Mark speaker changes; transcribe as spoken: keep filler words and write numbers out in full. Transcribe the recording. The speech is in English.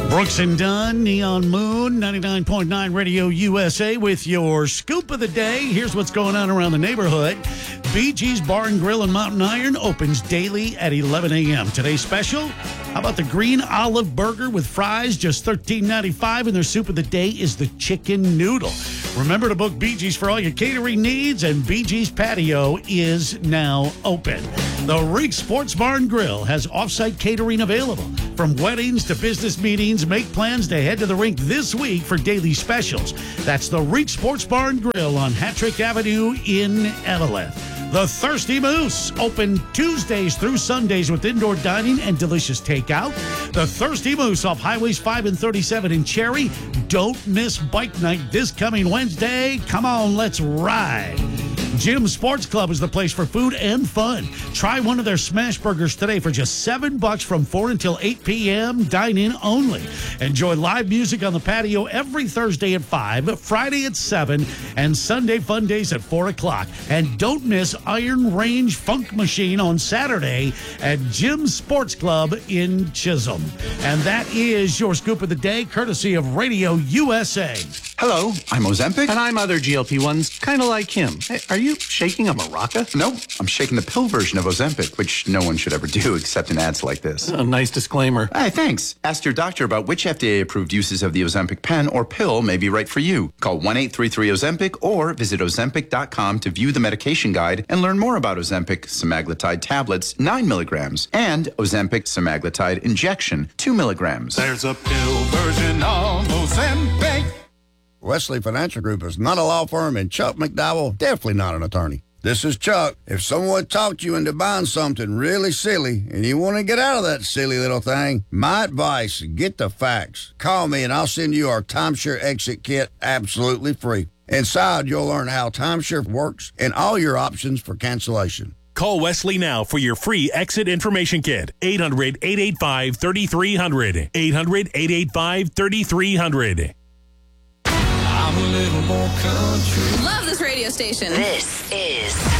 Speaker 1: Brooks and Dunn, Neon Moon, ninety-nine point nine Radio U S A with your scoop of the day. Here's what's going on around the neighborhood. Bee Gees Bar and Grill in Mountain Iron opens daily at eleven a.m. Today's special, how about the green olive burger with fries, just thirteen ninety-five, and their soup of the day is the chicken noodle. Remember to book Bee Gees for all your catering needs, and Bee Gees Patio is now open. The Reek Sports Bar and Grill has off-site catering available. From weddings to business meetings, make plans to head to the rink this week for daily specials. That's the Reek Sports Bar and Grill on Hattrick Avenue in Eveleth. The Thirsty Moose, open Tuesdays through Sundays with indoor dining and delicious takeout. The Thirsty Moose off Highways five and thirty-seven in Cherry. Don't miss Bike Night this coming Wednesday. Come on, let's ride. Jim Sports Club is the place for food and fun. Try one of their smash burgers today for just seven bucks from four until eight p.m. Dine in only. Enjoy live music on the patio every Thursday at five, Friday at seven, and Sunday fun days at four o'clock. And don't miss Iron Range Funk Machine on Saturday at Jim Sports Club in Chisholm. And that is your scoop of the day, courtesy of Radio U S A.
Speaker 2: Hello, I'm Ozempic.
Speaker 3: And I'm other G L P ones, kind of like him. Hey, are you shaking a maraca?
Speaker 2: No, I'm shaking the pill version of Ozempic, which no one should ever do except in ads like this.
Speaker 3: A nice disclaimer.
Speaker 2: Hey, thanks. Ask your doctor about which F D A-approved uses of the Ozempic pen or pill may be right for you. Call one eight three three Ozempic or visit ozempic dot com to view the medication guide and learn more about Ozempic semaglutide tablets, nine milligrams, and Ozempic semaglutide injection, two milligrams.
Speaker 4: There's a pill version of Ozempic.
Speaker 5: Wesley Financial Group is not a law firm, and Chuck McDowell definitely not an attorney. This is Chuck. If someone talked you into buying something really silly and you want to get out of that silly little thing, my advice, get the facts. Call me and I'll send you our timeshare exit kit absolutely free. Inside, you'll learn how timeshare works and all your options for cancellation.
Speaker 6: Call Wesley now for your free exit information kit. eight hundred, eight eight five, three three zero zero. eight hundred, eight eight five, three three zero zero.
Speaker 7: I'm a little more country. Love this radio station. This is